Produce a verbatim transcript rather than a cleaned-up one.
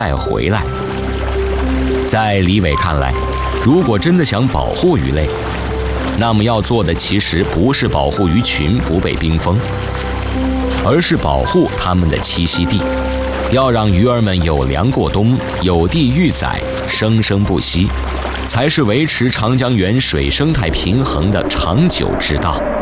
带回来。在李伟看来，如果真的想保护鱼类，那么要做的其实不是保护鱼群不被冰封，而是保护它们的栖息地，要让鱼儿们有粮过冬，有地育崽，生生不息，才是维持长江源水生态平衡的长久之道。